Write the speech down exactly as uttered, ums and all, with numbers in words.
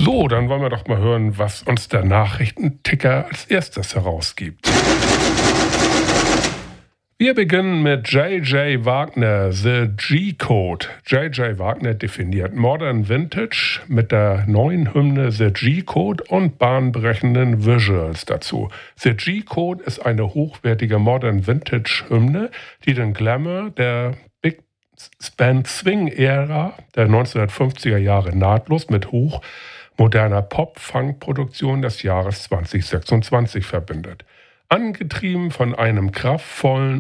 So, dann wollen wir doch mal hören, was uns der Nachrichtenticker als erstes herausgibt. Wir beginnen mit J J Wagner, The G-Code. J J Wagner definiert Modern Vintage mit der neuen Hymne The G-Code und bahnbrechenden Visuals dazu. The G-Code ist eine hochwertige Modern Vintage Hymne, die den Glamour der Big Band Swing-Ära der neunzehnhundertfünfziger Jahre nahtlos mit hochmoderner Pop-Funk-Produktion des Jahres zwanzig sechsundzwanzig verbindet. Angetrieben von einem kraftvollen